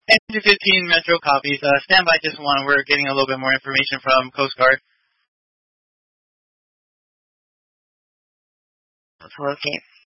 Engine 15 Metro copies. Stand by just one. We're getting a little bit more information from Coast Guard. Okay.